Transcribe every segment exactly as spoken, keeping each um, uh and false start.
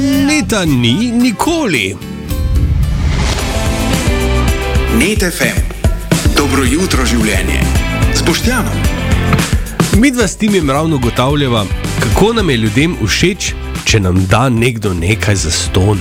Neta ni nikoli. Net F M. Dobro jutro življenje. S Boštjanom. Midva s Timijem ravno ugotavljava, kako nam je ljudem všeč, če nam da nekdo nekaj zastonj.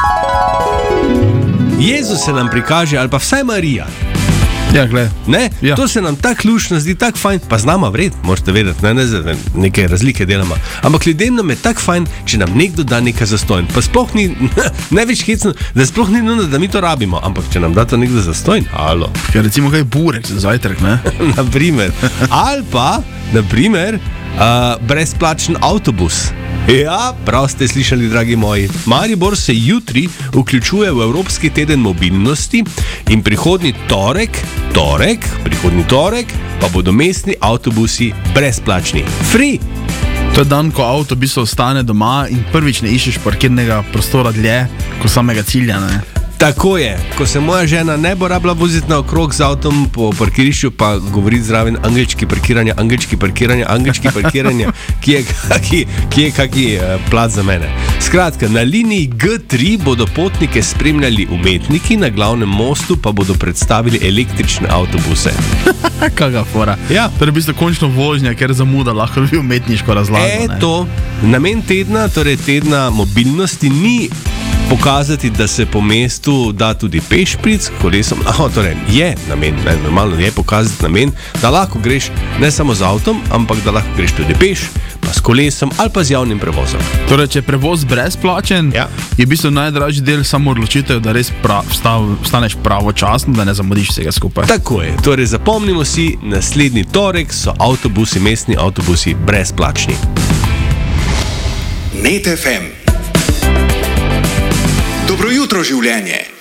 Jezus se nam prikaže, ali pa vsaj Marija. Ja, gled. Ne? Ja. To se nam tako luštno zdi, tako fajn, pa znama vred, možete vedeti, ne, ne, neke razlike delamo. Ampak ljudem nam je tako fajn, če nam nekdo da nekaj zastojn. Pa sploh ni, največ hecno, da sploh ni nujno, da mi to rabimo, ampak če nam da to nekdo zastojn, alo. Ja, recimo kaj burek za zajtrk, ne? Naprimer. Ali pa, naprimer, uh, brezplačen avtobus. Ja, prav ste slišali, dragi moji. Maribor se jutri vključuje v Evropski teden mobilnosti in prihodnji torek, torek, prihodnji torek, pa bodo mestni avtobusi brezplačni. Free! To je dan, ko avto v bistvu ostane doma in prvič ne iščeš parkirnega prostora dlje, kot samega cilja, ne? Tako je, ko se moja žena ne bo rabila voziti na okrog z avtom po parkirišču, pa govoriti zraven angelčki parkiranja, angelčki parkiranja, angelčki parkiranja, ki je kaki, ki je kaki uh, plat za mene. Skratka, na liniji G tri bodo potnike spremljali umetniki, na glavnem mostu pa bodo predstavili električne avtobuse. Kaga fora. Ja. Torej, v bistvu končno vožnja, ker zamuda lahko bi umetniško razlago. Eto, namen tedna, torej tedna mobilnosti ni pokazati, da se po mestu da tudi peš pric, kolesom, no, torej je namen, ne, normalno je pokazati namen, da lahko greš ne samo z avtom, ampak da lahko greš tudi peš, pa s kolesom ali pa z javnim prevozom. Torej, če je prevoz brezplačen, ja, je v bistvu najdražji del samo odločitev, da res prav, vstav, vstaneš pravočasno, da ne zamudiš vsega skupaj. Tako je, torej zapomnimo si, naslednji torek so avtobusi, mestni avtobusi brezplačni. Net F M. Dobro jutro življenje.